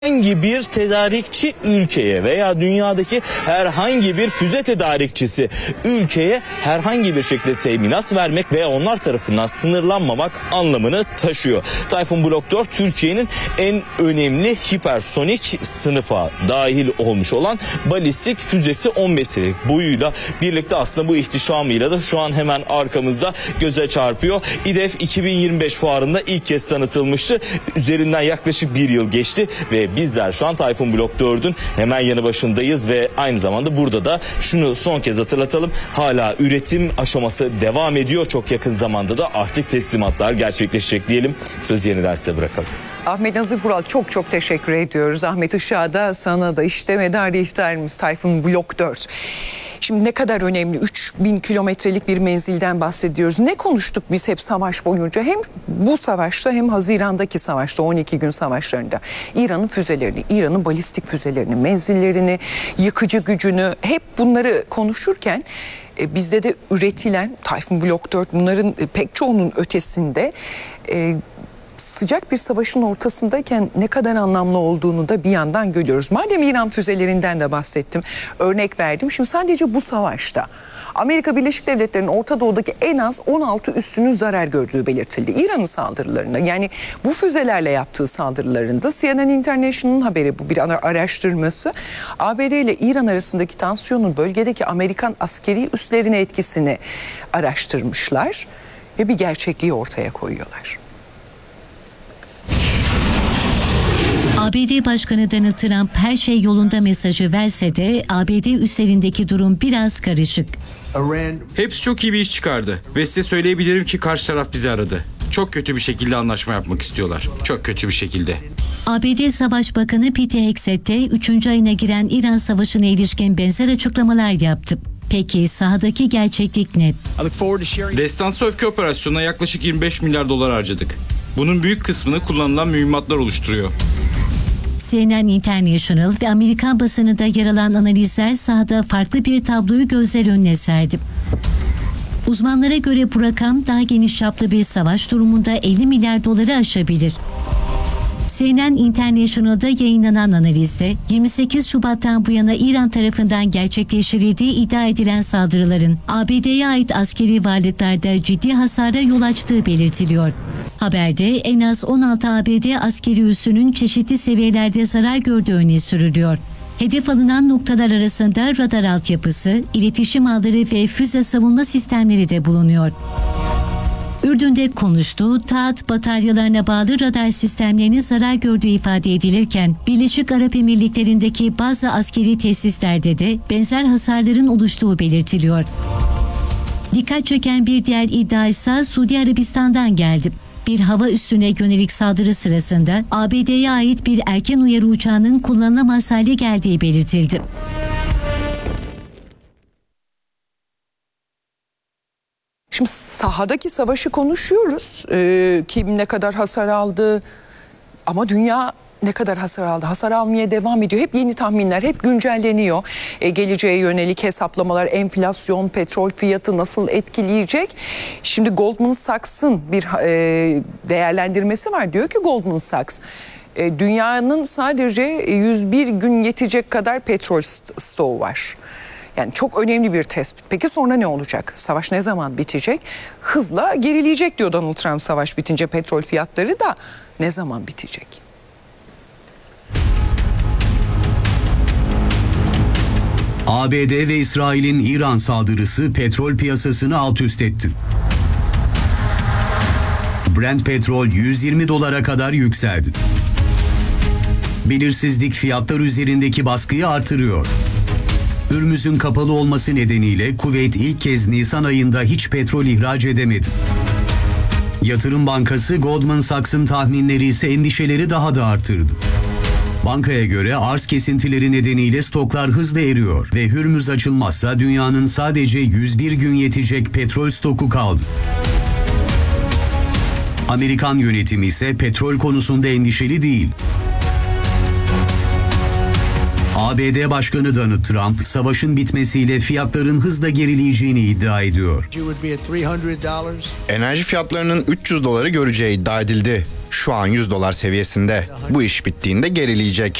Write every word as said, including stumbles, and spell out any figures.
Herhangi bir tedarikçi ülkeye veya dünyadaki herhangi bir füze tedarikçisi ülkeye herhangi bir şekilde teminat vermek veya onlar tarafından sınırlanmamak anlamını taşıyor. Tayfun Block dört Türkiye'nin en önemli hipersonik sınıfa dahil olmuş olan balistik füzesi on metrelik boyuyla birlikte aslında bu ihtişamıyla da şu an hemen arkamızda göze çarpıyor. İDEF iki bin yirmi beş fuarında ilk kez tanıtılmıştı. Üzerinden yaklaşık bir yıl geçti ve bizler şu an Tayfun Block dördün hemen yanı başındayız ve aynı zamanda burada da şunu son kez hatırlatalım. Hala üretim aşaması devam ediyor. Çok yakın zamanda da artık teslimatlar gerçekleşecek diyelim. Sözü yeniden size bırakalım. Ahmet Nazif Vural çok çok teşekkür ediyoruz. Ahmet Işık'a da sana da işte medarı iftarımız Tayfun Block dört. Şimdi ne kadar önemli, üç bin kilometrelik bir menzilden bahsediyoruz. Ne konuştuk biz hep savaş boyunca? Hem bu savaşta hem Haziran'daki savaşta, on iki gün savaşlarında İran'ın füzelerini, İran'ın balistik füzelerini, menzillerini, yıkıcı gücünü, hep bunları konuşurken e, bizde de üretilen Tayfun Block dört bunların e, pek çoğunun ötesinde e, sıcak bir savaşın ortasındayken ne kadar anlamlı olduğunu da bir yandan görüyoruz. Madem İran füzelerinden de bahsettim, örnek verdim. Şimdi sadece bu savaşta Amerika Birleşik Devletleri'nin Orta Doğu'daki en az on altı üssünün zarar gördüğü belirtildi. İran'ın saldırılarında, yani bu füzelerle yaptığı saldırılarında C N N International'ın haberi, bu bir araştırması. A B D ile İran arasındaki tansiyonun bölgedeki Amerikan askeri üslerine etkisini araştırmışlar ve bir gerçekliği ortaya koyuyorlar. A B D Başkanı Donald Trump her şey yolunda mesajı verse de A B D üslerindeki durum biraz karışık. Hepsi çok iyi bir iş çıkardı ve size söyleyebilirim ki karşı taraf bizi aradı. Çok kötü bir şekilde anlaşma yapmak istiyorlar. Çok kötü bir şekilde. A B D Savaş Bakanı Pete Hegseth de üçüncü ayına giren İran Savaşı'na ilişkin benzer açıklamalar yaptı. Peki sahadaki gerçeklik ne? Destansı öfke operasyonuna yaklaşık yirmi beş milyar dolar harcadık. Bunun büyük kısmını kullanılan mühimmatlar oluşturuyor. C N N International ve Amerikan basınında yer alan analizler sahada farklı bir tabloyu gözler önüne serdi. Uzmanlara göre bu rakam daha geniş çaplı bir savaş durumunda elli milyar doları aşabilir. C N N International'da yayınlanan analizde yirmi sekiz Şubat'tan bu yana İran tarafından gerçekleştirildiği iddia edilen saldırıların A B D'ye ait askeri varlıklarda ciddi hasara yol açtığı belirtiliyor. Haberde en az on altı A B D askeri üssünün çeşitli seviyelerde zarar gördüğü öne sürülüyor. Hedef alınan noktalar arasında radar altyapısı, iletişim ağları ve füze savunma sistemleri de bulunuyor. Ürdün'de konuştuğu Taat bataryalarına bağlı radar sistemlerinin zarar gördüğü ifade edilirken, Birleşik Arap Emirlikleri'ndeki bazı askeri tesislerde de benzer hasarların oluştuğu belirtiliyor. Dikkat çeken bir diğer iddia ise Suudi Arabistan'dan geldi. Bir hava üssüne yönelik saldırı sırasında A B D'ye ait bir erken uyarı uçağının kullanılamaz hale geldiği belirtildi. Şimdi sahadaki savaşı konuşuyoruz. Ee, kim ne kadar hasar aldı ama dünya ne kadar hasar aldı? Hasar almaya devam ediyor. Hep yeni tahminler, hep güncelleniyor. Ee, geleceğe yönelik hesaplamalar, enflasyon, petrol fiyatı nasıl etkileyecek? Şimdi Goldman Sachs'ın bir e, değerlendirmesi var. Diyor ki Goldman Sachs, e, dünyanın sadece yüz bir gün yetecek kadar petrol stoğu var. Yani çok önemli bir tespit. Peki sonra ne olacak? Savaş ne zaman bitecek? Hızla gerileyecek diyor Donald Trump, savaş bitince petrol fiyatları da ne zaman bitecek? A B D ve İsrail'in İran saldırısı petrol piyasasını alt üst etti. Brent petrol yüz yirmi dolara kadar yükseldi. Belirsizlik fiyatlar üzerindeki baskıyı artırıyor. Hürmüz'ün kapalı olması nedeniyle Kuveyt ilk kez Nisan ayında hiç petrol ihraç edemedi. Yatırım Bankası Goldman Sachs'ın tahminleri ise endişeleri daha da artırdı. Bankaya göre arz kesintileri nedeniyle stoklar hızla eriyor ve Hürmüz açılmazsa dünyanın sadece yüz bir gün yetecek petrol stoku kaldı. Amerikan yönetimi ise petrol konusunda endişeli değil. A B D Başkanı Donald Trump, savaşın bitmesiyle fiyatların hızla gerileyeceğini iddia ediyor. Enerji fiyatlarının üç yüz doları göreceği iddia edildi. Şu an yüz dolar seviyesinde. Bu iş bittiğinde gerileyecek.